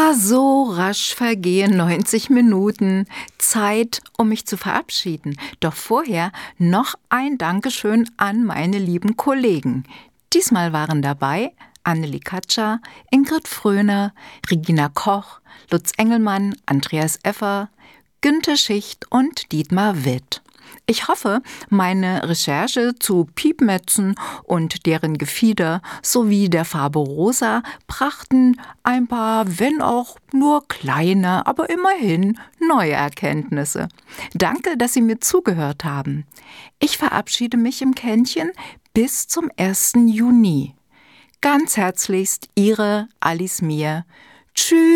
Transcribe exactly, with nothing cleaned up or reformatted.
Ah, so rasch vergehen neunzig Minuten. Zeit, um mich zu verabschieden. Doch vorher noch ein Dankeschön an meine lieben Kollegen. Diesmal waren dabei Annelie Katscher, Ingrid Fröhner, Regina Koch, Lutz Engelmann, Andreas Effer, Günther Schicht und Dietmar Witt. Ich hoffe, meine Recherche zu Piepmätzen und deren Gefieder sowie der Farbe Rosa brachten ein paar, wenn auch nur kleine, aber immerhin neue Erkenntnisse. Danke, dass Sie mir zugehört haben. Ich verabschiede mich im Kännchen bis zum ersten Juni. Ganz herzlichst Ihre Alice Mier. Tschüss.